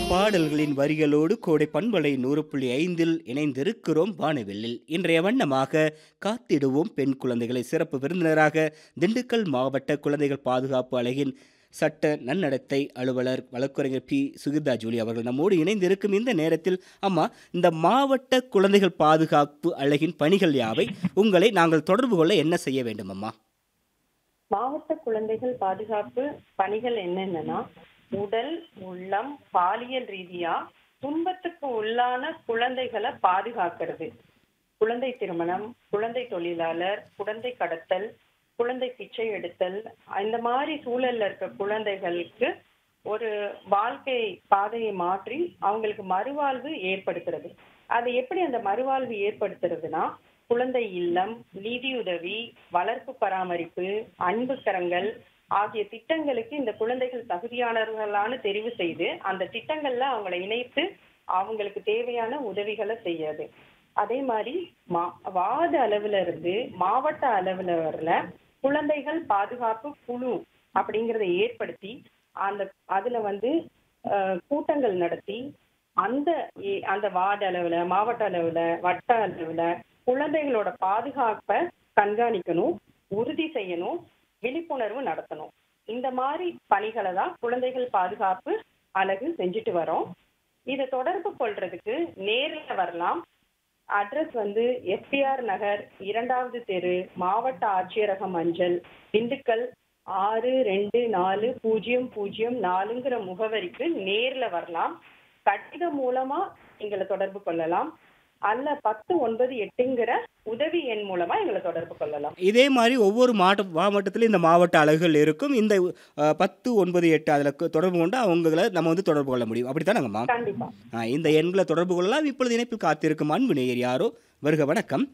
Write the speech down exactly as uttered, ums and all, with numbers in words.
பாடல்களின் வரிகளோடு கோடை பண்பலை நூறு புள்ளி ஐந்தில் இணைந்திருக்கிறோம் வானவில்லில். இன்றைய வண்ணமாக காத்திடுவோம் பெண் குழந்தைகளை. சிறப்பு விருந்தினராக திண்டுக்கல் மாவட்ட குழந்தைகள் பாதுகாப்பு அலகின் சட்ட நன்னடத்தை அலுவலர் வழக்குரைஞர் பி சுகிதா ஜூலி அவர்கள் நம்மோடு இணைந்திருக்கும் இந்த நேரத்தில், அம்மா, இந்த மாவட்ட குழந்தைகள் பாதுகாப்பு அலகின் பணிகள் யாவை? உங்களை நாங்கள் தொடர்பு கொள்ள என்ன செய்ய வேண்டும் அம்மா? மாவட்ட குழந்தைகள் பாதுகாப்பு பணிகள் என்னென்னன்னா, உடல், உள்ளம், பாலியல் ரீதியா துன்பத்துக்கு உள்ளான குழந்தைகளை பாதுகாக்கிறது. குழந்தை திருமணம், குழந்தை தொழிலாளர், குழந்தை கடத்தல், குழந்தை பிச்சை எடுத்தல், இந்த மாதிரி சூழல்ல இருக்க குழந்தைகளுக்கு ஒரு வாழ்க்கை பாதையை மாற்றி அவங்களுக்கு மறுவாழ்வு ஏற்படுத்துறது. அது எப்படி அந்த மறுவாழ்வு ஏற்படுத்துறதுன்னா, குழந்தை இல்லம், நிதியுதவி, வளர்ப்பு பராமரிப்பு, அன்பு கரங்கள் ஆகிய திட்டங்களுக்கு இந்த குழந்தைகள் தகுதியானவர்களான தெரிவு செய்து அந்த திட்டங்கள்ல அவங்களை இணைத்து அவங்களுக்கு தேவையான உதவிகளை செய்யாது. அதே மாதிரி மா வார்டு அளவுல இருந்து மாவட்ட அளவுல வரல குழந்தைகள் பாதுகாப்பு குழு அப்படிங்கிறத ஏற்படுத்தி அந்த அதுல வந்து கூட்டங்கள் நடத்தி அந்த அந்த வார்டு அளவுல, மாவட்ட அளவுல, வட்ட அளவுல குழந்தைகளோட பாதுகாப்பை கண்காணிக்கணும், உறுதி செய்யணும், விழிப்புணர்வு நடத்தணும். இந்த மாதிரி பணிகளை தான் குழந்தைகள் பாதுகாப்பு அலகு செஞ்சுட்டு வரோம். இதை தொடர்பு கொள்றதுக்கு நேரில் வரலாம். அட்ரஸ் வந்து எஃப்டிஆர் நகர், இரண்டாவது தெரு, மாவட்ட ஆட்சியரகம் அஞ்சல், திண்டுக்கல் ஆறு ரெண்டு நாலு பூஜ்ஜியம் பூஜ்ஜியம் நாலுங்கிற முகவரிக்கு நேரில் வரலாம். கடிதம் மூலமா எங்களை தொடர்பு கொள்ளலாம். அல்ல பத்து ஒன்பது எட்டுங்கிற உதவி எண் மூலமா எங்களை தொடர்பு கொள்ளலாம். இதே மாதிரி ஒவ்வொரு மாவட்ட மாவட்டத்திலும் இந்த மாவட்ட அலகுகள் இருக்கும். இந்த பத்து ஒன்பது எட்டு அதில் தொடர்பு கொண்டு அவங்களை நம்ம வந்து தொடர்பு கொள்ள முடியும். அப்படித்தானங்கம்மா? கண்டிப்பா. இந்த எண்களை தொடர்பு கொள்ளலாம். இப்பொழுது இணைப்பில் காத்திருக்கும் அன்பு நேயர் யாரோ. வருக, வணக்கம்.